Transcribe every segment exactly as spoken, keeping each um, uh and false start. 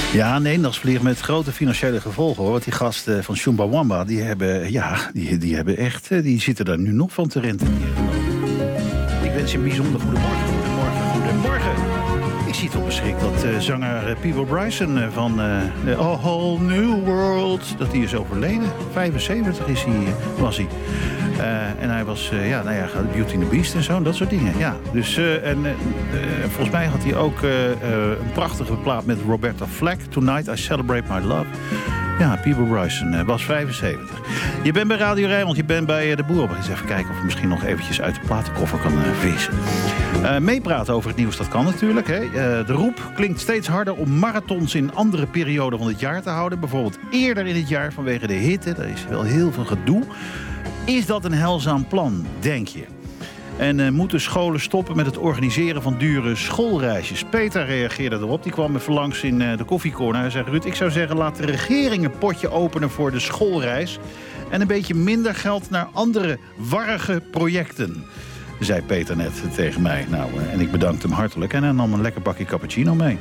Ja, Nederlands vliegen met grote financiële gevolgen, hoor. Want die gasten van Chumbawamba, die hebben, ja, die, die hebben echt, die zitten daar nu nog van te rentenieren. Ik wens je een bijzonder goedemorgen, goedemorgen, goedemorgen. Ik zie toch beschik dat uh, zanger uh, Peebo Bryson uh, van uh, A Whole New World, dat die is overleden. vijfenzeventig is hij, uh, was hij. Uh, en hij was, uh, ja, nou ja, Beauty and the Beast en zo, en dat soort dingen. Ja, dus, uh, en uh, uh, volgens mij had hij ook uh, uh, een prachtige plaat met Roberta Flack. Tonight I Celebrate My Love. Ja, Peebo Bryson uh, was vijfenzeventig. Je bent bij Radio Rijnmond, je bent bij uh, de Boer. Eens even kijken of we misschien nog eventjes uit de platenkoffer kan uh, vissen. Uh, meepraten over het nieuws, dat kan natuurlijk. Hè. Uh, de roep klinkt steeds harder om marathons in andere perioden van het jaar te houden. Bijvoorbeeld eerder in het jaar vanwege de hitte. Daar is wel heel veel gedoe. Is dat een heilzaam plan, denk je? En uh, moeten scholen stoppen met het organiseren van dure schoolreisjes? Peter reageerde erop. Die kwam even langs in uh, de koffiecorner. Hij zei, Ruud, ik zou zeggen, laat de regering een potje openen voor de schoolreis. En een beetje minder geld naar andere warrige projecten. Zei Peter net tegen mij. Nou, uh, en ik bedankte hem hartelijk. En hij nam een lekker bakje cappuccino mee.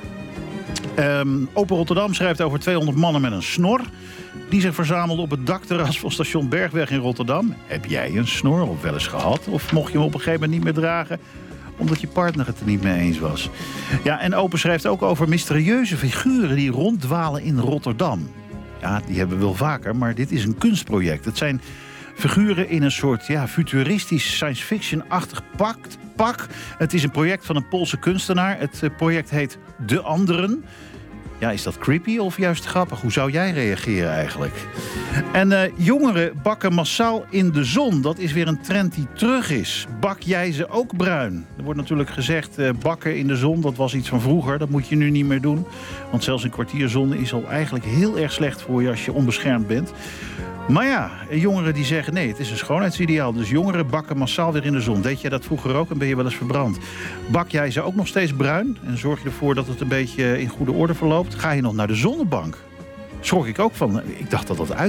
Um, Open Rotterdam schrijft over tweehonderd mannen met een snor die zich verzamelden op het dakterras van station Bergweg in Rotterdam. Heb jij een snor of wel eens gehad? Of mocht je hem op een gegeven moment niet meer dragen omdat je partner het er niet mee eens was? Ja, en Open schrijft ook over mysterieuze figuren die ronddwalen in Rotterdam. Ja, die hebben we wel vaker, maar dit is een kunstproject. Het zijn figuren in een soort ja, futuristisch science fiction-achtig pak, pak. Het is een project van een Poolse kunstenaar. Het uh, project heet De Anderen. Ja, is dat creepy of juist grappig? Hoe zou jij reageren eigenlijk? En uh, jongeren bakken massaal in de zon. Dat is weer een trend die terug is. Bak jij ze ook bruin? Er wordt natuurlijk gezegd, uh, bakken in de zon, dat was iets van vroeger. Dat moet je nu niet meer doen. Want zelfs een kwartier zon is al eigenlijk heel erg slecht voor je als je onbeschermd bent. Maar ja, jongeren die zeggen nee, het is een schoonheidsideaal. Dus jongeren bakken massaal weer in de zon. Deed jij dat vroeger ook en ben je wel eens verbrand? Bak jij ze ook nog steeds bruin? En zorg je ervoor dat het een beetje in goede orde verloopt? Ga je nog naar de zonnebank? Schrok ik ook van. Ik dacht dat dat uit